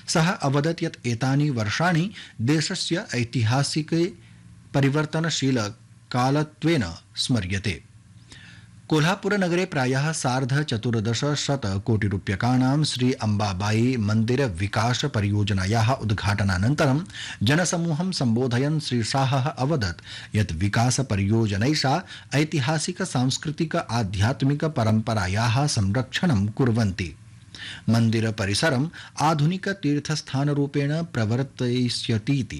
सः अवदत् यत् एतानि वर्षाणि देशस्य ऐतिहासिके परिवर्तनशील कालत्वेन स्मर्यते। कोल्हापुरनगरे प्रायः 14,500 कोटिरूप्यकाणां श्री अम्बाबाई मन्दिर विकास परियोजनायाः उद्घाटनानन्तरं जनसमूहं सम्बोधयन् श्री शाहः अवदत् यत् विकास परियोजनैषा ऐतिहासिक सांस्कृतिक आध्यात्मिक परम्परायाः संरक्षणं कुर्वन्ति। मन्दिर परिसरम् आधुनिक तीर्थस्थानरूपेण प्रवर्तयिष्यतीति।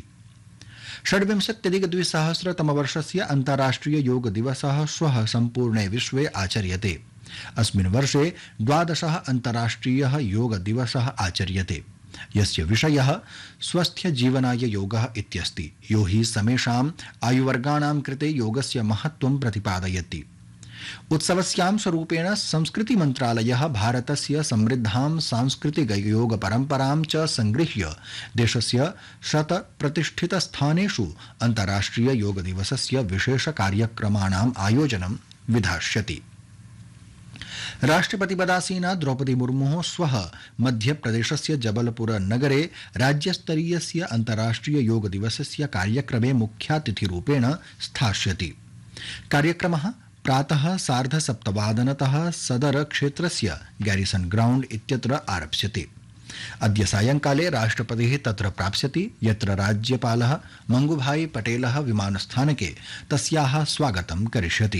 26,200 अन्ताराष्ट्रिय योग दिवसः श्वः सम्पूर्णे विश्वे आचर्यते। अस्मिन् वर्षे 12 अन्ताराष्ट्रियः योग दिवसः आचर्यते, यस्य विषयः स्वस्थ जीवनाय योगः इत्यस्ति, यो हि समेषाम् आयुवर्गाणां कृते योगस्य महत्त्वं प्रतिपादयति। उत्सवस्यां स्वरूपेण संस्कृति मन्त्रालयः भारतस्य समृद्धां सांस्कृतिक योग परम्परां च संगृह्य देशस्य 100 प्रतिष्ठितस्थानेषु अन्ताराष्ट्रिय योग दिवसस्य विशेष कार्यक्रमाणाम् आयोजनं विधास्यति। राष्ट्रपतिपदासीना द्रौपदी मुर्मुः श्वः मध्यप्रदेशस्य जबलपुर नगरे राज्यस्तरीयस्य अन्ताराष्ट्रिय योग दिवसस्य कार्यक्रमे मुख्यातिथिरूपेण स्थास्यति। कार्यक्रमः प्रातः 7:30 सदर क्षेत्रस्य गैरिसन ग्राउंड इत्यत्र आरप्स्यते। अद्य सायंकाले राष्ट्रपतिः तत्र प्राप्स्यति, यत्र राज्यपालः मंगूभाई पटेलः विमानस्थानके तस्याः स्वागतं करिष्यति।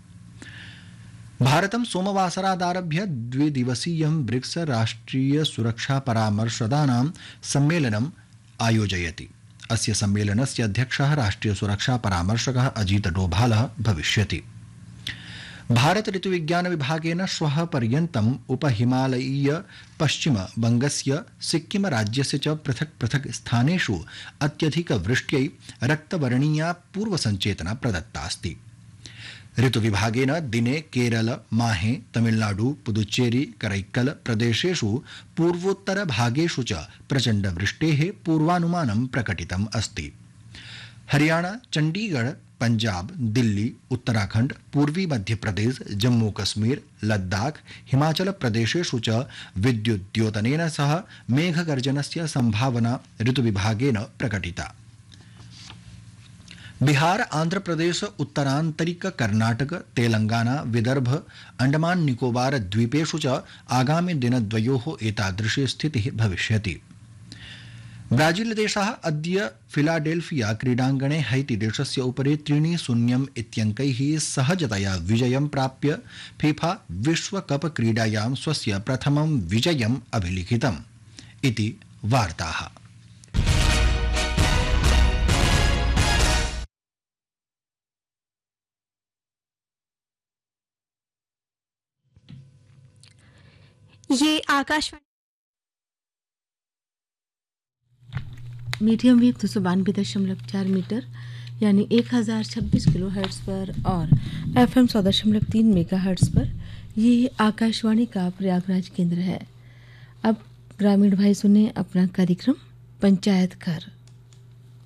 भारतं सोमवासरादारभ्य द्विदिवसीयं ब्रिक्स राष्ट्रिय सुरक्षा परामर्शदानां सम्मेलनम् आयोजयति। अस्य सम्मेलनस्य अध्यक्षः राष्ट्रिय सुरक्षा परामर्शकः अजीत डोभालः भविष्यति। भारत ऋतुविज्ञान विभागेन श्वः पर्यन्तम् उपहिमालयीय पश्चिम बंगस्य सिक्किम राज्यस्य च पृथक् पृथक् स्थानेषु अत्यधिक वृष्ट्यै रक्तवर्णीया पूर्वसञ्चेतना प्रदत्तास्ति। ऋतुविभागेन दिने केरल, माहे, तमिलनाडु, पुदुच्चेरी, करैक्कल प्रदेशेषु पूर्वोत्तर भागेषु च प्रचण्ड वृष्टेः पूर्वानुमानं प्रकटितम् अस्ति। हरियाणा, चंडीगढ़, पंजाब, दिल्ली, उत्तराखंड, पूर्वी मध्यप्रदेश, जम्मू कश्मीर, लद्दाख, हिमाचल प्रदेशेषु च विद्युद्योतनेन सह मेघगर्जनस्य संभावना ऋतुविभागेन प्रकटिता। बिहार, आंध्र प्रदेश, उत्तरांतरिक कर्नाटक, तेलंगाना, विदर्भ, अंडमान निकोबार द्वीपेषु च आगामि दिनद्वयोः एतादृशी स्थितिः भविष्यति। ब्राजील देशः अद्य फिलाडेल्फिया क्रीडाङ्गणे हैती देशस्य उपरि 3-0 इत्यङ्कैः सहजतया विजयं प्राप्य फीफा विश्वकप क्रीडायां स्वस्य प्रथमं विजयम् अभिलिखितम् इति वार्ताः। ये आकाशवाणी मीडियम वेव 292.4 मीटर यानी 1026 किलो हर्ट्ज पर और FM 100.3 मेगा हर्ट्ज पर ये आकाशवाणी का प्रयागराज केंद्र है। अब ग्रामीण भाई सुने अपना कार्यक्रम पंचायत घर।